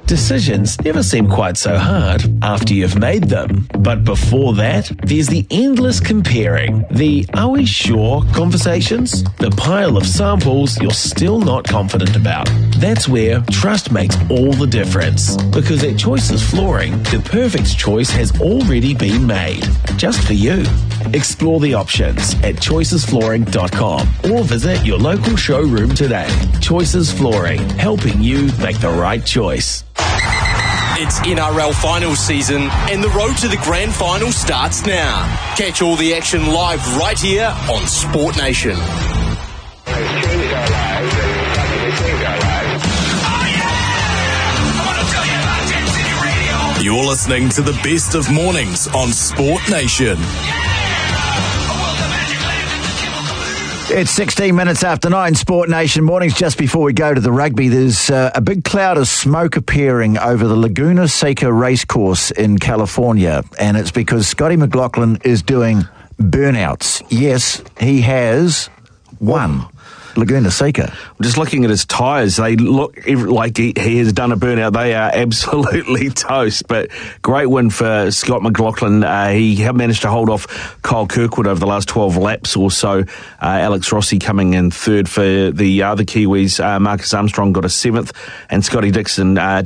Decisions never seem quite so hard after you've made them. But before that, there's the endless comparing, the "are we sure" conversations, the pile of samples you're still not confident about. That's where trust makes all the difference. Because at Choices Flooring, the perfect choice has already been made, just for you. Explore the options at choicesflooring.com or visit your local showroom today. Choices Flooring, helping you make the right choice. It's NRL finals season and the road to the grand final starts now. Catch all the action live right here on Sport Nation. You're listening to the best of mornings on Sport Nation. It's 16 minutes after 9, Sport Nation mornings. Just before we go to the rugby, there's a big cloud of smoke appearing over the Laguna Seca racecourse in California, and it's because Scotty McLaughlin is doing burnouts. Yes, he has won Laguna Seca. Just looking at his tyres, they look like he has done a burnout. They are absolutely toast, but great win for Scott McLaughlin. He managed to hold off Kyle Kirkwood over the last 12 laps or so. Alex Rossi coming in third for the other Kiwis. Marcus Armstrong got a 7th, and Scotty Dixon